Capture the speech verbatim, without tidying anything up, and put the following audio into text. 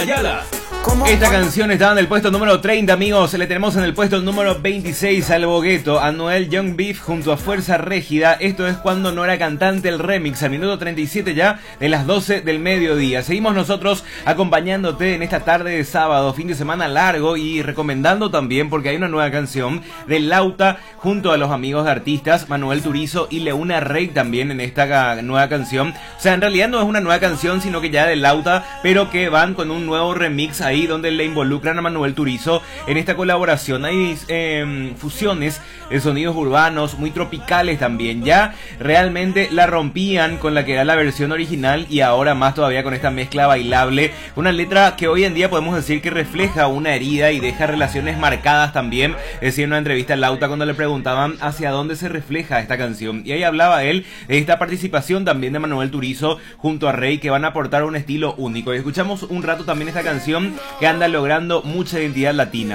Ayala. Esta canción estaba en el puesto número treinta, amigos. Le tenemos en el puesto número veintiséis al Bogueto, a Noel Young Beef junto a Fuerza Régida. Esto es Cuando no era cantante, el remix, al minuto treinta y siete ya de las doce del mediodía. Seguimos nosotros acompañándote en esta tarde de sábado, fin de semana largo, y recomendando también porque hay una nueva canción de Lauta junto a los amigos de artistas Manuel Turizo y Leuna Rey también en esta nueva canción. O sea, en realidad no es una nueva canción, sino que ya de Lauta, pero que van con un nuevo remix ahí donde le involucran a Manuel Turizo en esta colaboración. Hay eh, fusiones de sonidos urbanos muy tropicales también. Ya realmente la rompían con la que era la versión original y ahora más todavía con esta mezcla bailable. Una letra que hoy en día podemos decir que refleja una herida y deja relaciones marcadas también. Decía en una entrevista a Lauta cuando le preguntaban hacia dónde se refleja esta canción, y ahí hablaba él de esta participación también de Manuel Turizo junto a Rey, que van a aportar un estilo único. Y escuchamos un rato también esta canción que anda logrando mucha identidad latina.